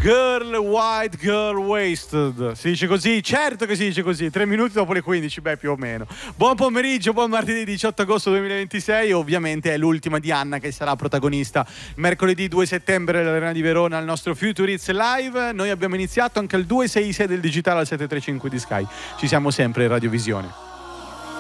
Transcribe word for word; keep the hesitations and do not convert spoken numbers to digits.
Girl White Girl Wasted. Si dice così? Certo che si dice così. Tre minuti dopo le quindici, beh, più o meno. Buon pomeriggio, buon martedì diciotto agosto duemilaventisei. Ovviamente è l'ultima di Anna che sarà protagonista mercoledì due settembre all'Arena di Verona al nostro Future Hits Live. Noi abbiamo iniziato anche il due sei sei del digitale al sette tre cinque di Sky. Ci siamo sempre in radiovisione.